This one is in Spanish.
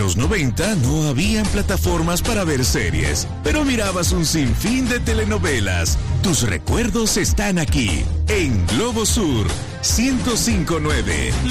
los 90 no habían plataformas para ver series, pero mirabas un sinfín de telenovelas. Tus recuerdos están aquí, en Globo Sur 105.9.